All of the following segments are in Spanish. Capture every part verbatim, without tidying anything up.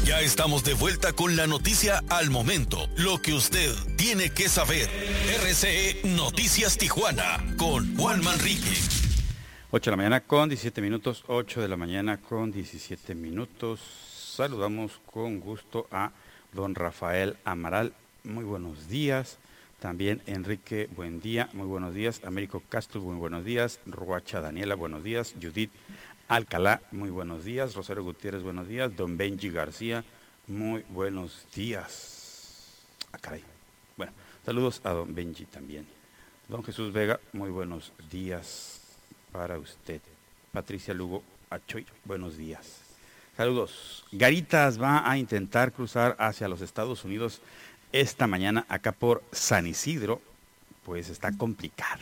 Ya estamos de vuelta con la noticia al momento, lo que usted tiene que saber. R C E Noticias Tijuana con Juan Manrique. ocho de la mañana con diecisiete minutos, ocho de la mañana con diecisiete minutos. Saludamos con gusto a don Rafael Amaral. Muy buenos días. También Enrique, buen día, muy buenos días. Américo Castro, muy buenos días. Ruacha Daniela, buenos días. Judith Alcalá, muy buenos días. Rosario Gutiérrez, buenos días. Don Benji García, muy buenos días. Ah, caray. Bueno, saludos a don Benji también. Don Jesús Vega, muy buenos días para usted. Patricia Lugo Achoy, buenos días. Saludos. Garitas va a intentar cruzar hacia los Estados Unidos esta mañana acá por San Isidro, pues está complicado.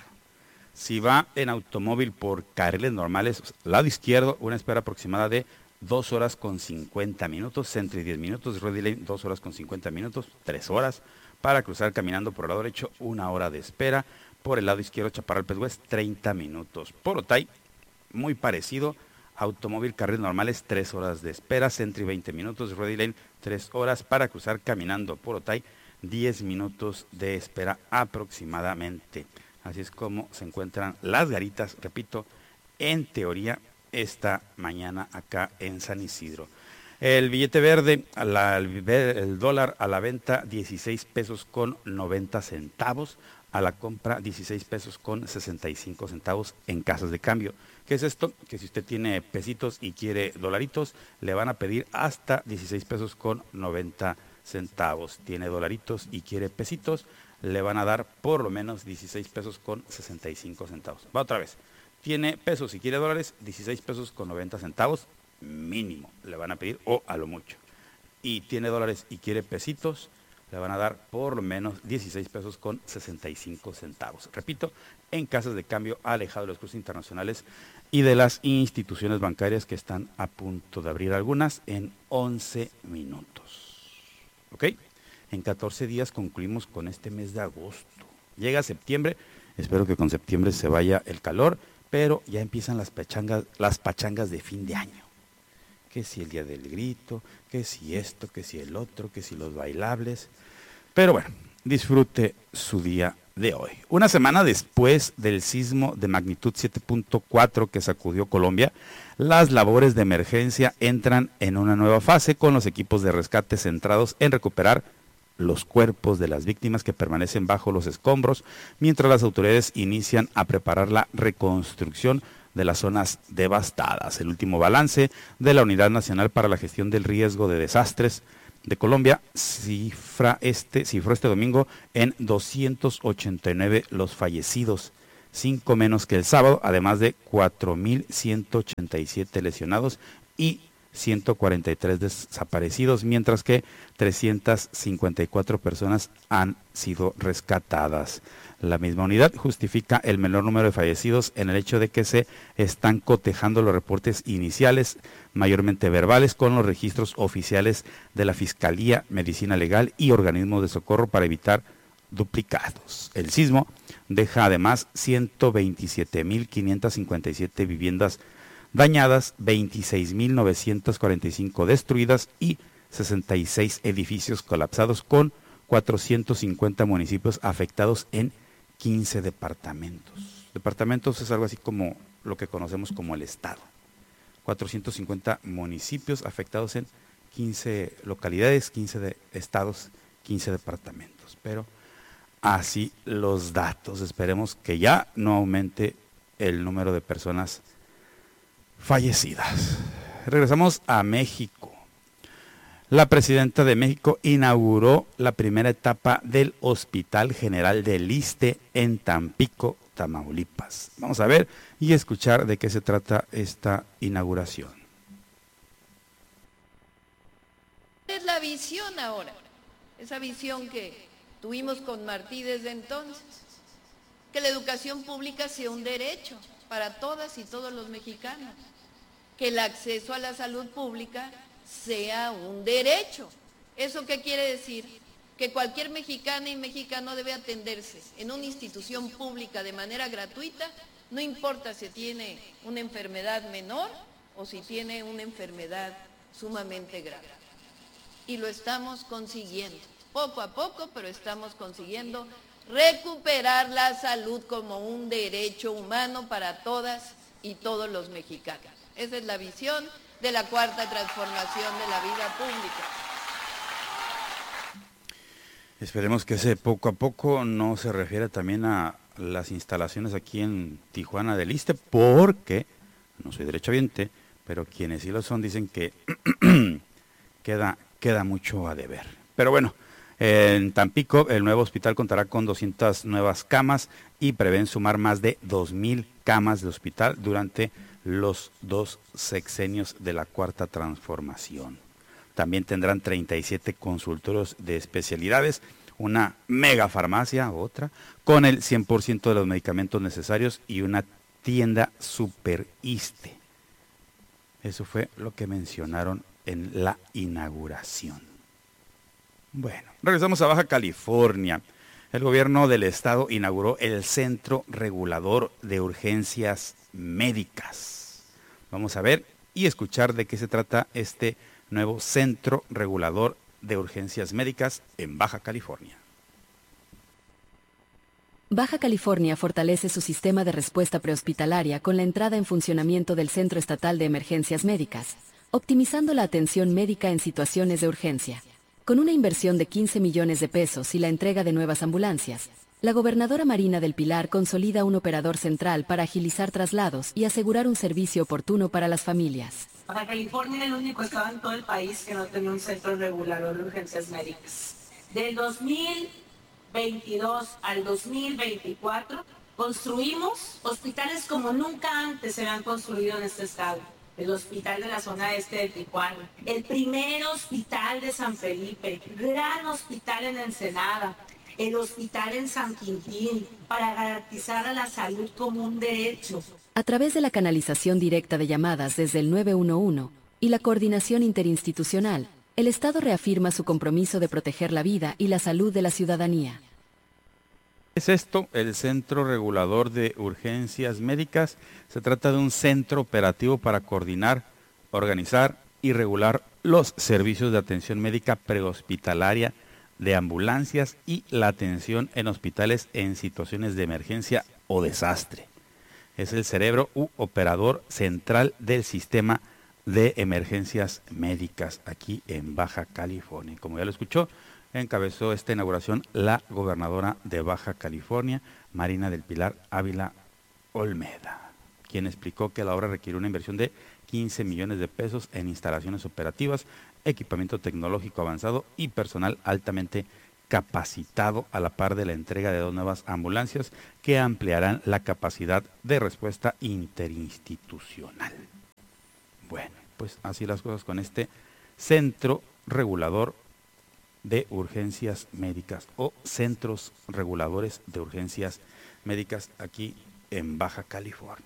Si va en automóvil por carriles normales, lado izquierdo, una espera aproximada de dos horas con cincuenta minutos, centro y diez minutos, Ready Lane dos horas con cincuenta minutos, tres horas. Para cruzar caminando por el lado derecho, una hora de espera. Por el lado izquierdo, Chaparral Pez West, treinta minutos. Por Otay, muy parecido, automóvil carriles normales, tres horas de espera, centro y veinte minutos, Ready Lane, tres horas. Para cruzar caminando por Otay, diez minutos de espera aproximadamente. Así es como se encuentran las garitas, repito, en teoría esta mañana acá en San Isidro. El billete verde, la, el, el dólar a la venta dieciséis pesos con noventa centavos, a la compra dieciséis pesos con sesenta y cinco centavos en casas de cambio. ¿Qué es esto? Que si usted tiene pesitos y quiere dolaritos, le van a pedir hasta dieciséis pesos con noventa centavos. Tiene dolaritos y quiere pesitos, le van a dar por lo menos dieciséis pesos con sesenta y cinco centavos. Va otra vez. Tiene pesos y quiere dólares, dieciséis pesos con noventa centavos mínimo le van a pedir, o a lo mucho. Y tiene dólares y quiere pesitos, le van a dar por lo menos dieciséis pesos con sesenta y cinco centavos. Repito, en casas de cambio alejado de los cruces internacionales y de las instituciones bancarias que están a punto de abrir algunas en once minutos. ¿Ok? En catorce días concluimos con este mes de agosto. Llega septiembre, espero que con septiembre se vaya el calor, pero ya empiezan las pachangas, las pachangas de fin de año. Que si el día del grito, que si esto, que si el otro, que si los bailables. Pero bueno, disfrute su día de hoy. Una semana después del sismo de magnitud siete punto cuatro que sacudió Colombia, las labores de emergencia entran en una nueva fase con los equipos de rescate centrados en recuperar los cuerpos de las víctimas que permanecen bajo los escombros, mientras las autoridades inician a preparar la reconstrucción de las zonas devastadas. El último balance de la Unidad Nacional para la Gestión del Riesgo de Desastres de Colombia cifra este, cifró este domingo en doscientos ochenta y nueve los fallecidos, cinco menos que el sábado, además de cuatro mil ciento ochenta y siete lesionados y ciento cuarenta y tres desaparecidos, mientras que trescientas cincuenta y cuatro personas han sido rescatadas. La misma unidad justifica el menor número de fallecidos en el hecho de que se están cotejando los reportes iniciales, mayormente verbales, con los registros oficiales de la Fiscalía, Medicina Legal y organismos de socorro para evitar duplicados. El sismo deja además ciento veintisiete mil quinientas cincuenta y siete viviendas dañadas, veintiséis mil novecientas cuarenta y cinco destruidas y sesenta y seis edificios colapsados, con cuatrocientos cincuenta municipios afectados en quince departamentos. Departamentos es algo así como lo que conocemos como el estado. cuatrocientos cincuenta municipios afectados en quince localidades, quince de estados, quince departamentos. Pero así los datos. Esperemos que ya no aumente el número de personas fallecidas. Regresamos a México. La presidenta de México inauguró la primera etapa del Hospital General del Iste en Tampico, Tamaulipas. Vamos a ver y escuchar de qué se trata esta inauguración. Es la visión ahora, esa visión que tuvimos con Martí desde entonces, que la educación pública sea un derecho para todas y todos los mexicanos, que el acceso a la salud pública sea un derecho. ¿Eso qué quiere decir? Que cualquier mexicana y mexicano debe atenderse en una institución pública de manera gratuita, no importa si tiene una enfermedad menor o si tiene una enfermedad sumamente grave. y lo estamos consiguiendo. Poco a poco, pero estamos consiguiendo recuperar la salud como un derecho humano para todas y todos los mexicanos. Esa es la visión de la cuarta transformación de la vida pública. Esperemos que ese poco a poco no se refiere también a las instalaciones aquí en Tijuana del Iste, porque no soy derechohabiente, pero quienes sí lo son dicen que queda, queda mucho a deber. Pero bueno, en Tampico el nuevo hospital contará con doscientas nuevas camas y prevén sumar más de dos mil camas de hospital durante los dos sexenios de la cuarta transformación. También tendrán treinta y siete consultorios de especialidades, una mega farmacia, otra, con el cien por ciento de los medicamentos necesarios y una tienda Super Iste. Eso fue lo que mencionaron en la inauguración. Bueno, regresamos a Baja California. El gobierno del estado inauguró el Centro Regulador de Urgencias Médicas. Vamos a ver y escuchar de qué se trata este nuevo Centro Regulador de Urgencias Médicas en Baja California. Baja California fortalece su sistema de respuesta prehospitalaria con la entrada en funcionamiento del Centro Estatal de Emergencias Médicas, optimizando la atención médica en situaciones de urgencia. Con una inversión de quince millones de pesos y la entrega de nuevas ambulancias, la gobernadora Marina del Pilar consolida un operador central para agilizar traslados y asegurar un servicio oportuno para las familias. Baja California es el único estado en todo el país que no tenía un centro regulador de urgencias médicas. Del dos mil veintidós al dos mil veinticuatro construimos hospitales como nunca antes se habían construido en este estado. El hospital de la zona este de Tijuana, el primer hospital de San Felipe, gran hospital en Ensenada, el hospital en San Quintín, para garantizar a la salud como un derecho. A través de la canalización directa de llamadas desde el nueve uno uno y la coordinación interinstitucional, el Estado reafirma su compromiso de proteger la vida y la salud de la ciudadanía. ¿Es esto el Centro Regulador de Urgencias Médicas? Se trata de un centro operativo para coordinar, organizar y regular los servicios de atención médica prehospitalaria, de ambulancias y la atención en hospitales en situaciones de emergencia o desastre. Es el cerebro u operador central del sistema de emergencias médicas aquí en Baja California. Como ya lo escuchó, encabezó esta inauguración la gobernadora de Baja California, Marina del Pilar Ávila Olmeda, quien explicó que la obra requiere una inversión de quince millones de pesos en instalaciones operativas, equipamiento tecnológico avanzado y personal altamente capacitado, a la par de la entrega de dos nuevas ambulancias que ampliarán la capacidad de respuesta interinstitucional. Bueno, pues así las cosas con este Centro Regulador de Urgencias Médicas o Centros Reguladores de Urgencias Médicas aquí en Baja California.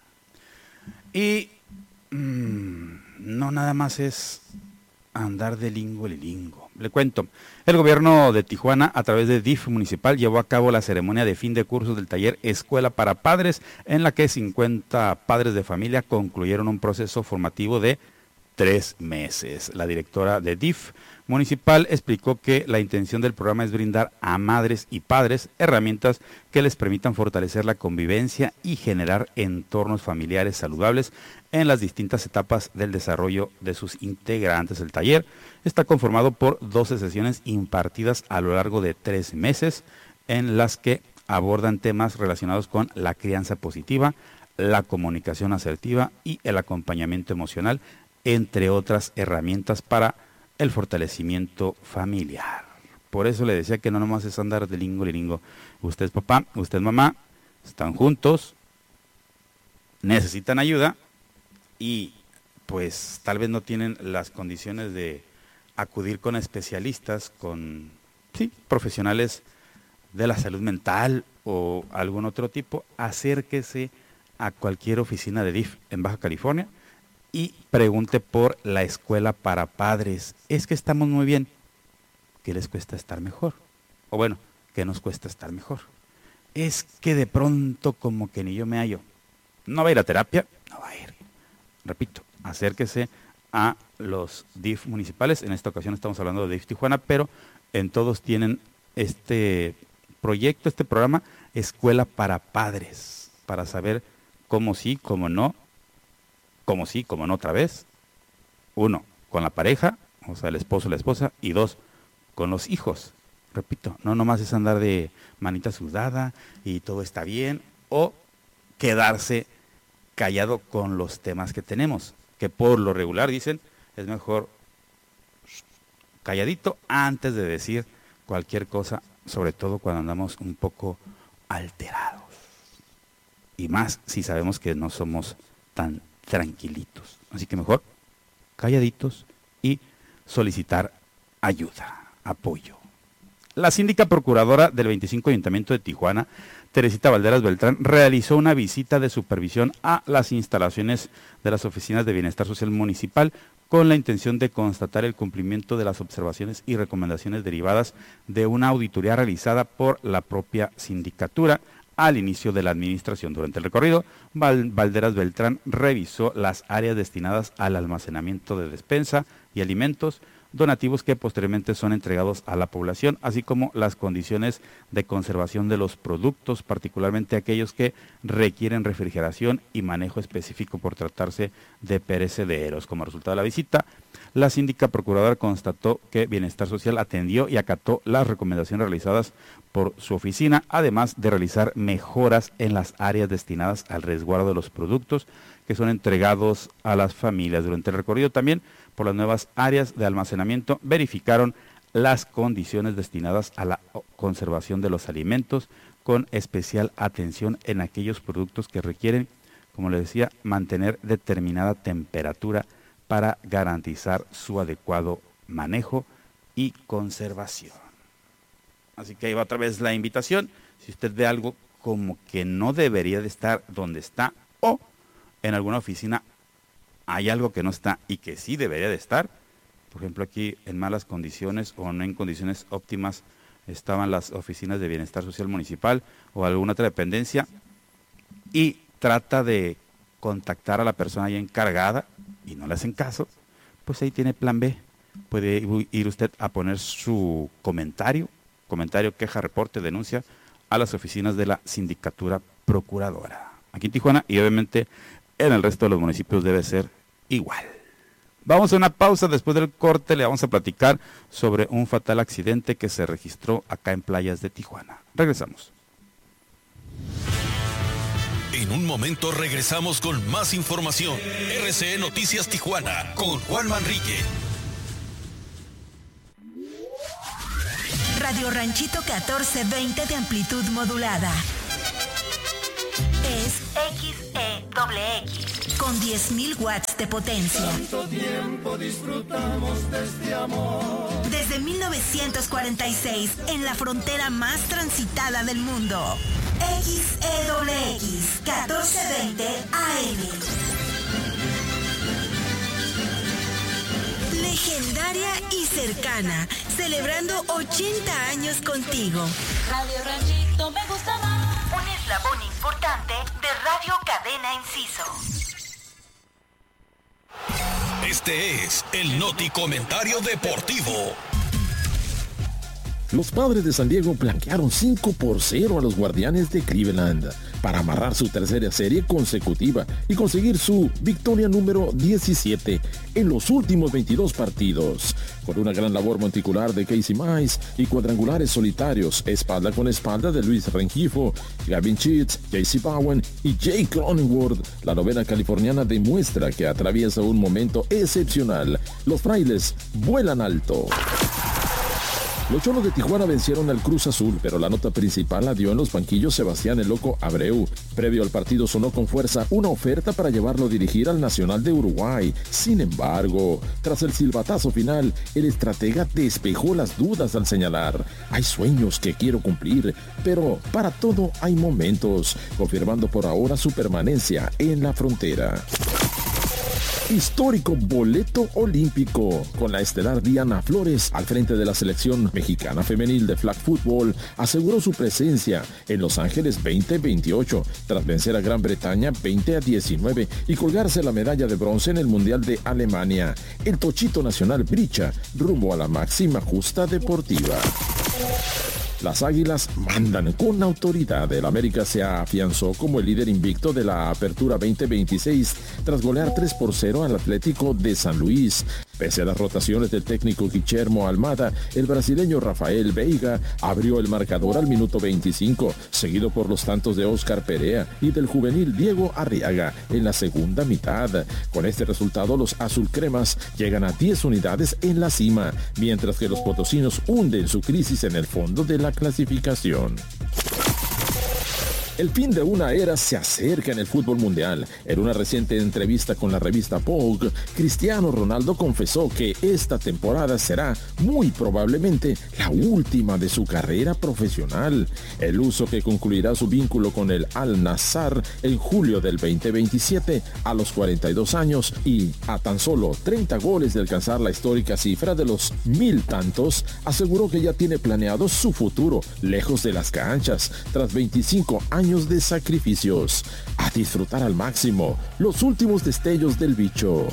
Y mmm, no nada más es andar de lingo en lingo. Le cuento, el gobierno de Tijuana, a través de D I F municipal, llevó a cabo la ceremonia de fin de cursos del taller Escuela para Padres, en la que cincuenta padres de familia concluyeron un proceso formativo de tres meses. La directora de D I F municipal explicó que la intención del programa es brindar a madres y padres herramientas que les permitan fortalecer la convivencia y generar entornos familiares saludables en las distintas etapas del desarrollo de sus integrantes. El taller está conformado por doce sesiones impartidas a lo largo de tres meses, en las que abordan temas relacionados con la crianza positiva, la comunicación asertiva y el acompañamiento emocional, entre otras herramientas para el fortalecimiento familiar. Por eso le decía que no nomás es andar de lingo y lingo. Usted es papá, usted es mamá, están juntos, necesitan ayuda y pues tal vez no tienen las condiciones de acudir con especialistas, con sí, profesionales de la salud mental o algún otro tipo. Acérquese a cualquier oficina de D I F en Baja California y pregunte por la escuela para padres. Es que estamos muy bien. ¿Qué les cuesta estar mejor? O bueno, ¿qué nos cuesta estar mejor? Es que de pronto como que ni yo me hallo. ¿No va a ir a terapia? No va a ir. Repito, acérquese a los D I F municipales. En esta ocasión estamos hablando de D I F Tijuana, pero en todos tienen este proyecto, este programa, Escuela para Padres, para saber cómo sí, cómo no, cómo sí, cómo no otra vez. Uno, con la pareja, o sea, el esposo, la esposa, y dos, con los hijos. Repito, no nomás es andar de manita sudada y todo está bien, o quedarse callado con los temas que tenemos, que por lo regular dicen, es mejor calladito antes de decir cualquier cosa, sobre todo cuando andamos un poco alterados. Y más si sabemos que no somos tan tranquilitos. Así que mejor calladitos y solicitar ayuda, apoyo. La síndica procuradora del veinticinco Ayuntamiento de Tijuana, Teresita Valderas Beltrán, realizó una visita de supervisión a las instalaciones de las oficinas de Bienestar Social Municipal con la intención de constatar el cumplimiento de las observaciones y recomendaciones derivadas de una auditoría realizada por la propia sindicatura al inicio de la administración. Durante el recorrido, Val- Valderas Beltrán revisó las áreas destinadas al almacenamiento de despensa y alimentos, donativos que posteriormente son entregados a la población, así como las condiciones de conservación de los productos, particularmente aquellos que requieren refrigeración y manejo específico por tratarse de perecederos. Como resultado de la visita, la síndica procuradora constató que Bienestar Social atendió y acató las recomendaciones realizadas por su oficina, además de realizar mejoras en las áreas destinadas al resguardo de los productos que son entregados a las familias. Durante el recorrido también por las nuevas áreas de almacenamiento verificaron las condiciones destinadas a la conservación de los alimentos, con especial atención en aquellos productos que requieren, como les decía, mantener determinada temperatura para garantizar su adecuado manejo y conservación. Así que ahí va otra vez la invitación. Si usted ve algo como que no debería de estar donde está, o en alguna oficina hay algo que no está y que sí debería de estar, por ejemplo aquí en malas condiciones o no en condiciones óptimas estaban las oficinas de Bienestar Social Municipal o alguna otra dependencia, y trata de contactar a la persona ahí encargada y no le hacen caso, pues ahí tiene plan B. Puede ir usted a poner su comentario, comentario, queja, reporte, denuncia a las oficinas de la Sindicatura Procuradora, aquí en Tijuana, y obviamente en el resto de los municipios debe ser igual. Vamos a una pausa. Después del corte le vamos a platicar sobre un fatal accidente que se registró acá en playas de Tijuana. Regresamos. En un momento regresamos con más información. R C E Noticias Tijuana con Juan Manrique. Radio Ranchito catorce veinte de amplitud modulada. Es X E X con diez mil watts de potencia. Tanto tiempo disfrutamos de este amor. Desde mil novecientos cuarenta y seis, en la frontera más transitada del mundo. X E X catorce veinte A M. Legendaria y cercana, celebrando ochenta años contigo. Radio Ranchito me gusta más. Un eslabón importante de Radio Cadena Enciso. Este es el Noti Comentario Deportivo. Los Padres de San Diego blanquearon cinco por cero a los Guardianes de Cleveland para amarrar su tercera serie consecutiva y conseguir su victoria número diecisiete en los últimos veintidós partidos. Con una gran labor monticular de Casey Mize y cuadrangulares solitarios, espalda con espalda de Luis Rengifo, Gavin Cheats, J C Bowen y Jake Cronenworth, la novena californiana demuestra que atraviesa un momento excepcional. Los Frailes vuelan alto. Los Cholos de Tijuana vencieron al Cruz Azul, pero la nota principal la dio en los banquillos Sebastián el Loco Abreu. Previo al partido sonó con fuerza una oferta para llevarlo a dirigir al Nacional de Uruguay. Sin embargo, tras el silbatazo final, el estratega despejó las dudas al señalar: hay sueños que quiero cumplir, pero para todo hay momentos, confirmando por ahora su permanencia en la frontera. Histórico boleto olímpico, con la estelar Diana Flores al frente de la selección mexicana femenil de flag football, aseguró su presencia en Los Ángeles veinte veintiocho, tras vencer a Gran Bretaña veinte a diecinueve y colgarse la medalla de bronce en el Mundial de Alemania. El tochito nacional bricha rumbo a la máxima justa deportiva. Las Águilas mandan con autoridad. El América se afianzó como el líder invicto de la Apertura veinte veintiséis tras golear tres por cero al Atlético de San Luis. Pese a las rotaciones del técnico Guillermo Almada, el brasileño Rafael Veiga abrió el marcador al minuto veinticinco, seguido por los tantos de Óscar Perea y del juvenil Diego Arriaga en la segunda mitad. Con este resultado, los azulcremas llegan a diez unidades en la cima, mientras que los potosinos hunden su crisis en el fondo de la clasificación. El fin de una era se acerca en el fútbol mundial. En una reciente entrevista con la revista Vogue, Cristiano Ronaldo confesó que esta temporada será muy probablemente la última de su carrera profesional. El luso, que concluirá su vínculo con el Al-Nassr en julio del veinte veintisiete a los cuarenta y dos años y a tan solo treinta goles de alcanzar la histórica cifra de los mil tantos, aseguró que ya tiene planeado su futuro lejos de las canchas tras veinticinco años de sacrificios. A disfrutar al máximo los últimos destellos del bicho.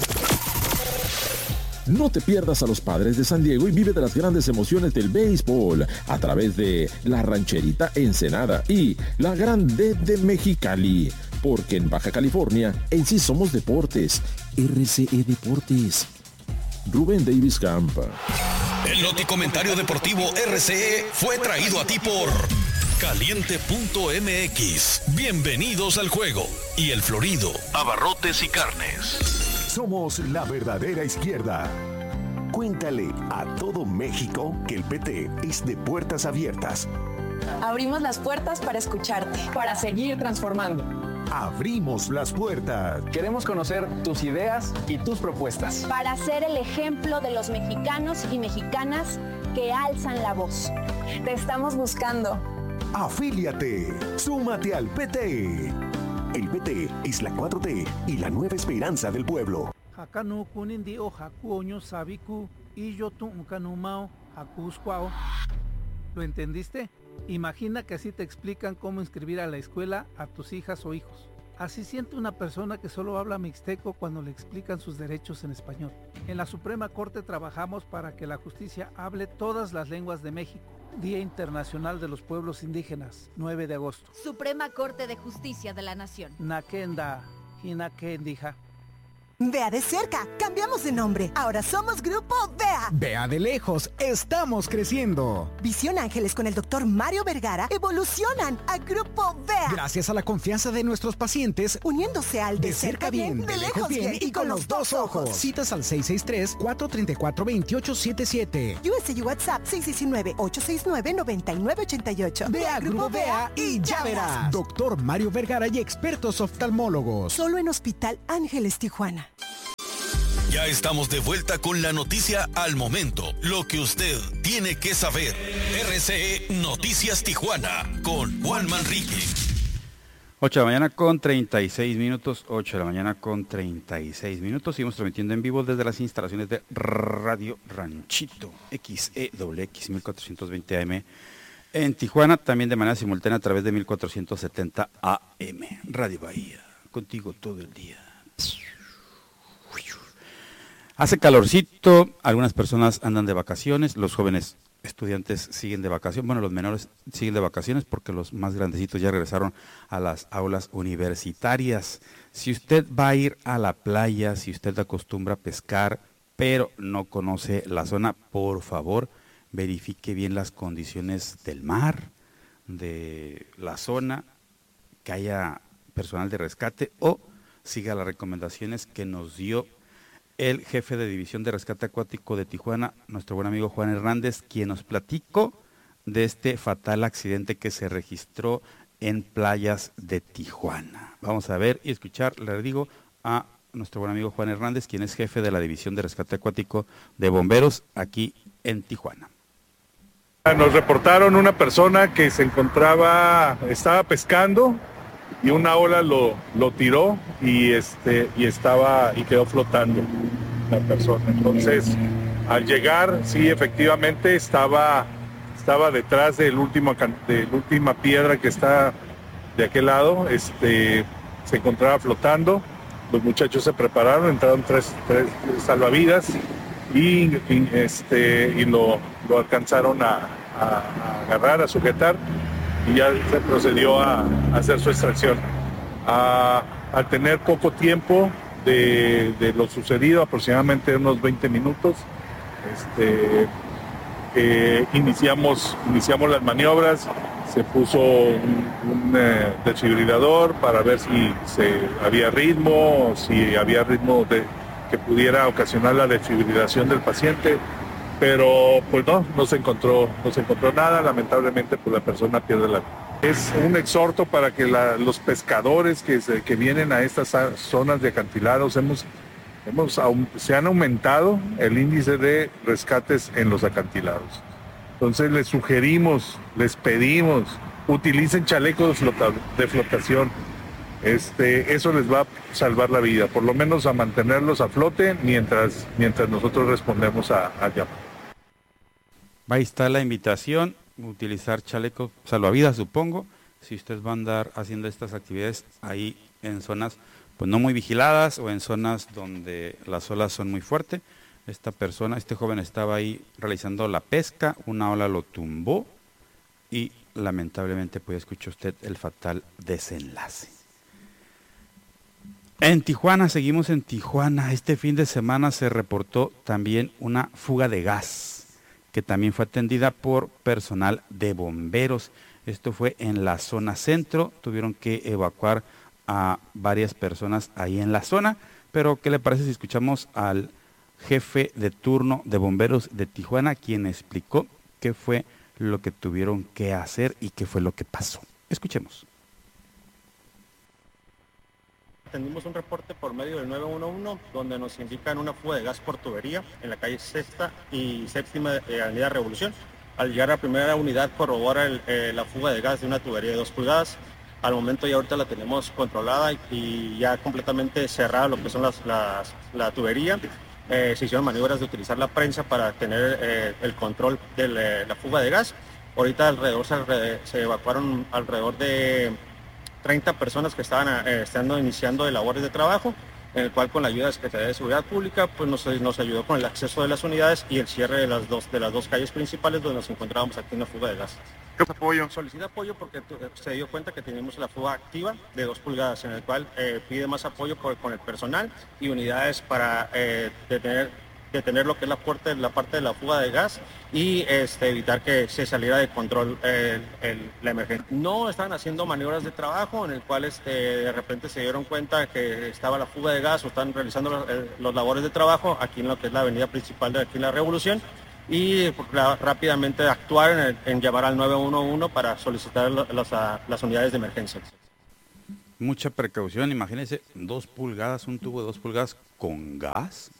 No te pierdas a los Padres de San Diego y vive de las grandes emociones del béisbol a través de la Rancherita Ensenada y la Grande de Mexicali, porque en Baja California en sí somos deportes. R C E Deportes. Rubén Davis Campa. El noticomentario deportivo R C E fue traído a ti por Caliente punto M X. Bienvenidos al juego. Y El Florido, abarrotes y carnes. Somos la verdadera izquierda. Cuéntale a todo México que el P T es de puertas abiertas. Abrimos las puertas para escucharte, para seguir transformando. Abrimos las puertas. Queremos conocer tus ideas y tus propuestas. Para ser el ejemplo de los mexicanos y mexicanas que alzan la voz. Te estamos buscando. Afíliate, súmate al P T. El P T es la cuatro T y la nueva esperanza del pueblo. ¿Lo entendiste? Imagina que así te explican cómo inscribir a la escuela a tus hijas o hijos. Así siente una persona que solo habla mixteco cuando le explican sus derechos en español. En la Suprema Corte trabajamos para que la justicia hable todas las lenguas de México. Día Internacional de los Pueblos Indígenas, nueve de agosto. Suprema Corte de Justicia de la Nación. Nakenda, Hinakendija. Vea de cerca, cambiamos de nombre. Ahora somos Grupo V E A. Vea de lejos, estamos creciendo. Visión Ángeles con el doctor Mario Vergara evolucionan a Grupo V E A. Gracias a la confianza de nuestros pacientes, uniéndose al de, de cerca bien, de lejos bien y con los dos ojos. Citas al seis seis tres, cuatro tres cuatro, dos ocho siete siete. U S U WhatsApp seis seis nueve, ocho seis nueve, nueve nueve ocho ocho. Ve a Grupo V E A y ya verás. Doctor Mario Vergara y expertos oftalmólogos. Solo en Hospital Ángeles Tijuana. Ya estamos de vuelta con la noticia al momento, lo que usted tiene que saber. R C E Noticias Tijuana con Juan Manrique. ocho de la mañana con treinta y seis minutos, ocho de la mañana con treinta y seis minutos. Seguimos transmitiendo en vivo desde las instalaciones de Radio Ranchito, X E W X mil cuatrocientos veinte A M en Tijuana, también de manera simultánea a través de mil cuatrocientos setenta A M. Radio Bahía, contigo todo el día. Hace calorcito, algunas personas andan de vacaciones, los jóvenes estudiantes siguen de vacaciones, bueno, los menores siguen de vacaciones porque los más grandecitos ya regresaron a las aulas universitarias. Si usted va a ir a la playa, si usted acostumbra a pescar, pero no conoce la zona, por favor, verifique bien las condiciones del mar, de la zona, que haya personal de rescate o siga las recomendaciones que nos dio el jefe de División de Rescate Acuático de Tijuana, nuestro buen amigo Juan Hernández, quien nos platicó de este fatal accidente que se registró en playas de Tijuana. Vamos a ver y escuchar, le digo, a nuestro buen amigo Juan Hernández, quien es jefe de la División de Rescate Acuático de Bomberos aquí en Tijuana. Nos reportaron una persona que se encontraba, estaba pescando y una ola lo, lo tiró y, este, y, estaba, y quedó flotando la persona. Entonces, al llegar, sí, efectivamente estaba, estaba detrás del último, de la última piedra que está de aquel lado, este, se encontraba flotando. Los muchachos se prepararon, entraron tres, tres salvavidas y, y, este, y lo, lo alcanzaron a, a, a agarrar, a sujetar, y ya se procedió a, a hacer su extracción. A, al tener poco tiempo de, de lo sucedido, aproximadamente unos veinte minutos, este, eh, iniciamos, iniciamos las maniobras. Se puso un, un eh, desfibrilador para ver si se, había ritmo, si había ritmo de, que pudiera ocasionar la desfibrilación del paciente, pero pues no, no se encontró, no se encontró nada. Lamentablemente pues la persona pierde la vida. Es un exhorto para que la, los pescadores que, se, que vienen a estas zonas de acantilados, hemos, hemos, se han aumentado el índice de rescates en los acantilados. Entonces les sugerimos, les pedimos, utilicen chalecos de, flota, de flotación. Este, eso les va a salvar la vida, por lo menos a mantenerlos a flote mientras, mientras nosotros respondemos a, a llamar. Ahí está la invitación, utilizar chalecos salvavidas, supongo, si ustedes van a andar haciendo estas actividades ahí en zonas pues no muy vigiladas o en zonas donde las olas son muy fuertes. Esta persona, este joven estaba ahí realizando la pesca, una ola lo tumbó y lamentablemente pues escuchó usted el fatal desenlace. En Tijuana, seguimos en Tijuana. Este fin de semana se reportó también una fuga de gas, que también fue atendida por personal de bomberos. Esto fue en la zona centro, tuvieron que evacuar a varias personas ahí en la zona, pero ¿qué le parece si escuchamos al jefe de turno de bomberos de Tijuana, quien explicó qué fue lo que tuvieron que hacer y qué fue lo que pasó? Escuchemos. Atendimos un reporte por medio del nueve uno uno donde nos indican una fuga de gas por tubería en la calle Sexta y Séptima eh, Avenida Revolución. Al llegar a la primera unidad corrobora el, eh, la fuga de gas de una tubería de dos pulgadas. Al momento ya ahorita la tenemos controlada y, y ya completamente cerrada lo que son las, las, la tubería. Eh, se hicieron maniobras de utilizar la prensa para tener eh, el control de la, la fuga de gas. Ahorita alrededor se, se evacuaron alrededor de treinta personas que estaban eh, estando iniciando de labores de trabajo, en el cual con la ayuda de la Secretaría de Seguridad Pública pues nos, nos ayudó con el acceso de las unidades y el cierre de las dos, de las dos calles principales donde nos encontrábamos aquí en la fuga de gas. ¿Qué apoyo? Solicita apoyo porque se dio cuenta que teníamos la fuga activa de dos pulgadas, en el cual eh, pide más apoyo por, con el personal y unidades para eh, detener, detener lo que es la, puerta, la parte de la fuga de gas y este, evitar que se saliera de control eh, el, la emergencia. No estaban haciendo maniobras de trabajo en el cual este, de repente se dieron cuenta que estaba la fuga de gas o están realizando los, eh, los labores de trabajo aquí en lo que es la avenida principal de aquí en la Revolución, y la, rápidamente actuar en, el, en llamar al nueve uno uno para solicitar los, a, las unidades de emergencia. Mucha precaución, imagínense, dos pulgadas, un tubo de dos pulgadas con gas.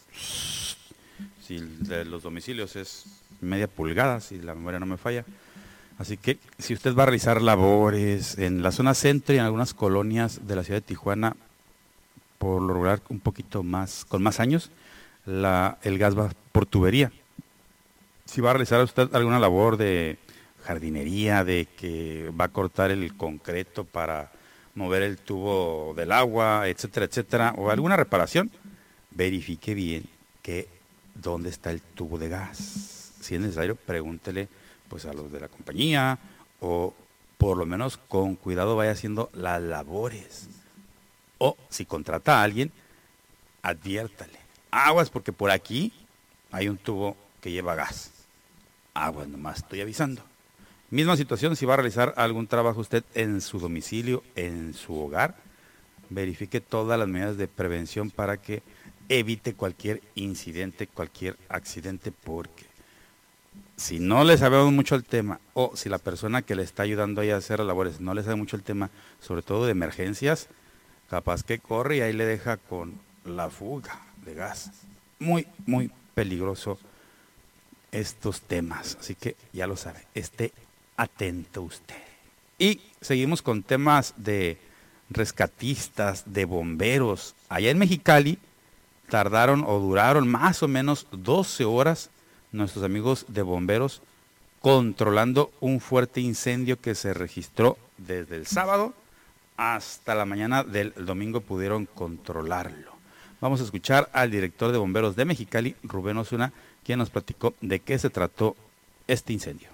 Si el de los domicilios es media pulgada, si la memoria no me falla. Así que si usted va a realizar labores en la zona centro y en algunas colonias de la ciudad de Tijuana, por lo regular un poquito más, con más años, la, el gas va por tubería. Si va a realizar usted alguna labor de jardinería, de que va a cortar el concreto para mover el tubo del agua, etcétera, etcétera, o alguna reparación, verifique bien que dónde está el tubo de gas. Si es necesario, pregúntele pues a los de la compañía, o por lo menos con cuidado vaya haciendo las labores. O si contrata a alguien, adviértale. Aguas, porque por aquí hay un tubo que lleva gas. Aguas, nomás estoy avisando. Misma situación si va a realizar algún trabajo usted en su domicilio, en su hogar, verifique todas las medidas de prevención para que evite cualquier incidente, cualquier accidente, porque si no le sabemos mucho el tema, o si la persona que le está ayudando ahí a hacer las labores no le sabe mucho el tema, sobre todo de emergencias, capaz que corre y ahí le deja con la fuga de gas. Muy, muy peligroso estos temas, así que ya lo sabe, esté atento usted. Y seguimos con temas de rescatistas, de bomberos. Allá en Mexicali tardaron o duraron más o menos doce horas nuestros amigos de bomberos controlando un fuerte incendio que se registró desde el sábado hasta la mañana del domingo. Pudieron controlarlo. Vamos a escuchar al director de bomberos de Mexicali, Rubén Osuna, quien nos platicó de qué se trató este incendio.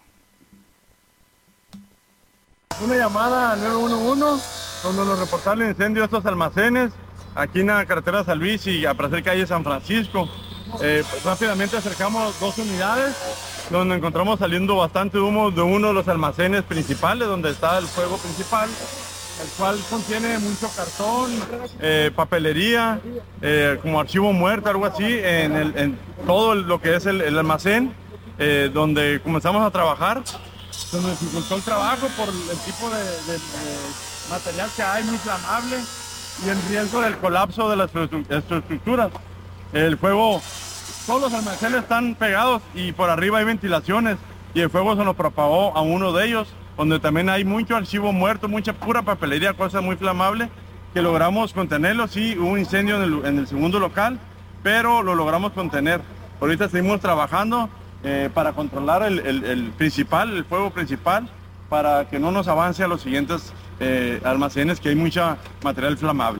Una llamada al nueve uno uno donde nos reportaron el incendio de estos almacenes aquí en la carretera San Luis y a Placer Calle San Francisco. Eh, pues rápidamente acercamos dos unidades donde encontramos saliendo bastante humo de uno de los almacenes principales donde está el fuego principal, el cual contiene mucho cartón, eh, papelería, eh, como archivo muerto, algo así, en, el, en todo lo que es el, el almacén, eh, donde comenzamos a trabajar. Se nos dificultó el trabajo por el tipo de, de, de material que hay, muy inflamable, y el riesgo del colapso de las estructuras. El fuego, todos los almacenes están pegados y por arriba hay ventilaciones, y el fuego se nos propagó a uno de ellos, donde también hay mucho archivo muerto, mucha pura papelería, cosa muy flamable, que logramos contenerlo. Sí, hubo un incendio en el, en el segundo local, pero lo logramos contener. Ahorita seguimos trabajando eh, para controlar el, el, el principal, el fuego principal, para que no nos avance a los siguientes eh, almacenes, que hay mucha material flamable.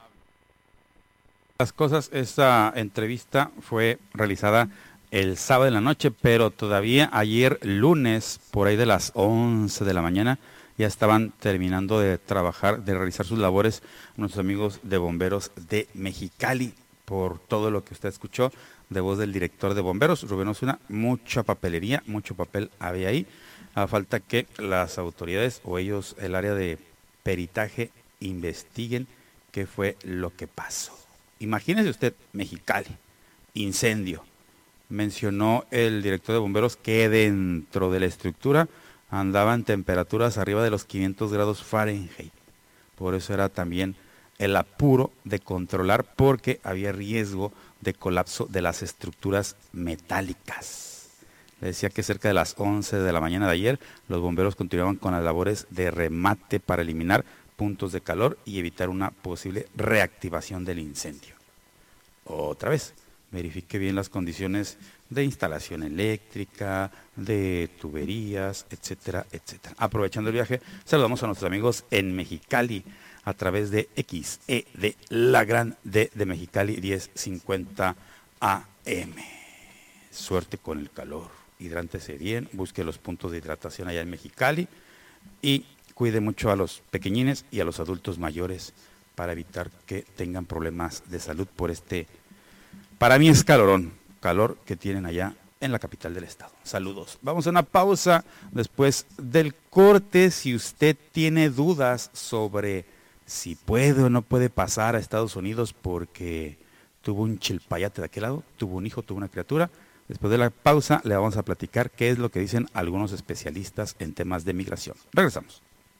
Las cosas, esta entrevista fue realizada el sábado en la noche, pero todavía ayer lunes, por ahí de las once de la mañana, ya estaban terminando de trabajar, de realizar sus labores nuestros amigos de bomberos de Mexicali. Por todo lo que usted escuchó de voz del director de bomberos, Rubén Osuna, mucha papelería, mucho papel había ahí. A falta que las autoridades o ellos, el área de peritaje, investiguen qué fue lo que pasó. Imagínese usted, Mexicali, incendio. Mencionó el director de bomberos que dentro de la estructura andaban temperaturas arriba de los quinientos grados Fahrenheit. Por eso era también el apuro de controlar, porque había riesgo de colapso de las estructuras metálicas. Le decía que cerca de las once de la mañana de ayer, los bomberos continuaban con las labores de remate para eliminar puntos de calor y evitar una posible reactivación del incendio. Otra vez, verifique bien las condiciones de instalación eléctrica, de tuberías, etcétera, etcétera. Aprovechando el viaje, saludamos a nuestros amigos en Mexicali a través de X E de La Gran D de Mexicali diez cincuenta A M. Suerte con el calor, hidrántese bien, busque los puntos de hidratación allá en Mexicali y cuide mucho a los pequeñines y a los adultos mayores para evitar que tengan problemas de salud por este, para mí es calorón, calor que tienen allá en la capital del estado. Saludos. Vamos a una pausa después del corte. Si usted tiene dudas sobre si puede o no puede pasar a Estados Unidos porque tuvo un chilpayate de aquel lado, tuvo un hijo, tuvo una criatura, después de la pausa le vamos a platicar qué es lo que dicen algunos especialistas en temas de migración. Regresamos.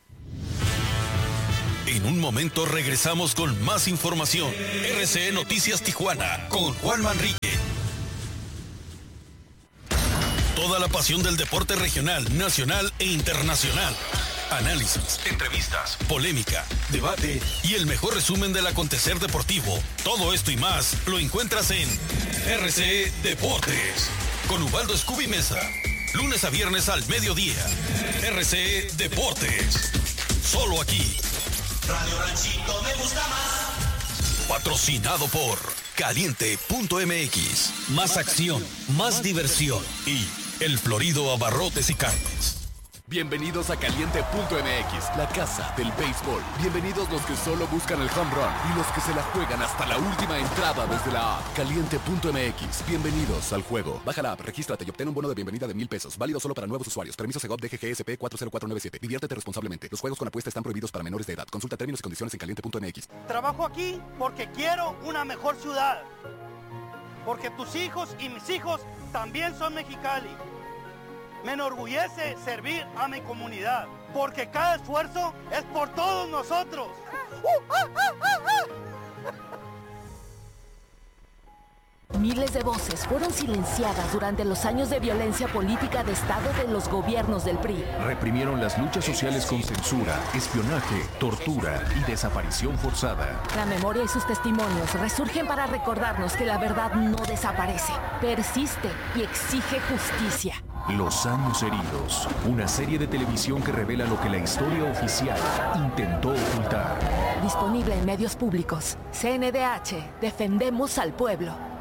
En un momento regresamos con más información. R C E Noticias Tijuana con Juan Manrique. Toda la pasión del deporte regional, nacional e internacional. Análisis, entrevistas, polémica, debate y el mejor resumen del acontecer deportivo. Todo esto y más lo encuentras en R C E Deportes con Ubaldo Scooby Mesa. Lunes a viernes al mediodía. R C E Deportes. Solo aquí. Radio Ranchito me gusta más. Patrocinado por Caliente punto M X. Más acción, más diversión y El Florido Abarrotes y Carnes. Bienvenidos a Caliente punto M X, la casa del béisbol. Bienvenidos los que solo buscan el home run y los que se la juegan hasta la última entrada desde la app. Caliente punto M X, bienvenidos al juego. Baja la app, regístrate y obtén un bono de bienvenida de mil pesos. Válido solo para nuevos usuarios. Permiso Segov D G G S P cuatro cero cuatro nueve siete. Diviértete responsablemente. Los juegos con apuesta están prohibidos para menores de edad. Consulta términos y condiciones en Caliente punto M X. Trabajo aquí porque quiero una mejor ciudad. Porque tus hijos y mis hijos también son Mexicali. Me enorgullece servir a mi comunidad, porque cada esfuerzo es por todos nosotros. Miles de voces fueron silenciadas durante los años de violencia política de Estado de los gobiernos del P R I. Reprimieron las luchas sociales con censura, espionaje, tortura y desaparición forzada. La memoria y sus testimonios resurgen para recordarnos que la verdad no desaparece, persiste y exige justicia. Los años heridos, una serie de televisión que revela lo que la historia oficial intentó ocultar. Disponible en medios públicos. C N D H, defendemos al pueblo.